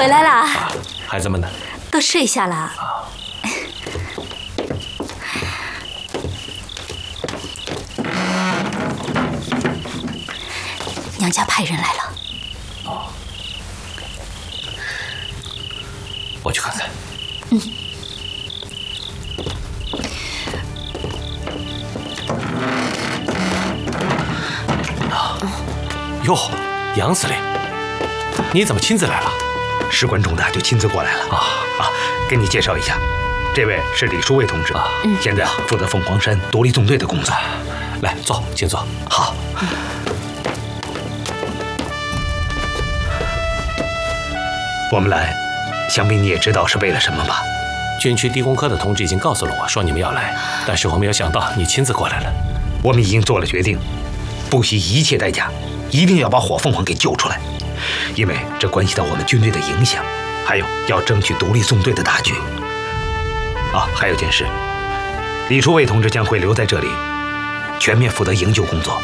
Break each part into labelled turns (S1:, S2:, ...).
S1: 回来啦！
S2: 孩子们呢？
S1: 都睡下了。娘家派人来了。
S2: 哦，我去看看。
S1: 嗯。
S2: 哟，杨司令，你怎么亲自来了？
S3: 事关重大，就亲自过来了。给你介绍一下，这位是李书卫同志，现在负责凤凰山独立纵队的工作。
S2: 来，坐，请坐。
S3: 好。我们来，想必你也知道是为了什么吧？
S2: 军区地工科的同志已经告诉了我说你们要来，但是我没有想到你亲自过来了。
S3: 我们已经做了决定，不惜一切代价，一定要把火凤凰给救出来，因为这关系到我们军队的影响，还有要争取独立纵队的大局。还有件事，李书卫同志将会留在这里，全面负责营救工作。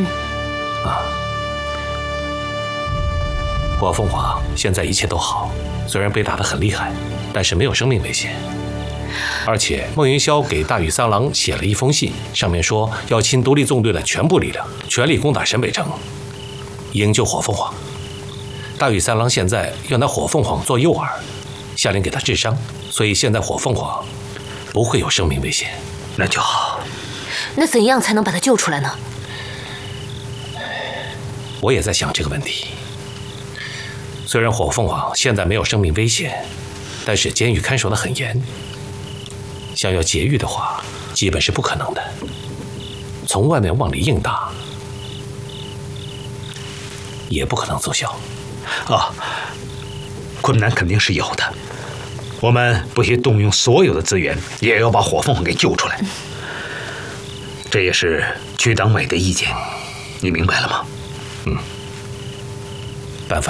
S2: 火凤凰现在一切都好，虽然被打得很厉害，但是没有生命危险。而且孟云霄给大羽三郎写了一封信，上面说要倾独立纵队的全部力量，全力攻打沈北城，营救火凤凰。大羽三郎现在要拿火凤凰做诱饵，下令给他治伤，所以现在火凤凰不会有生命危险。
S3: 那就好。
S1: 那怎样才能把他救出来呢？
S2: 我也在想这个问题。虽然火凤凰现在没有生命危险，但是监狱看守得很严，想要劫狱的话，基本是不可能的。从外面往里硬打，也不可能奏效。
S3: 困难肯定是有的，我们不惜动用所有的资源，也要把火凤凰给救出来。这也是区党委的意见，你明白了吗？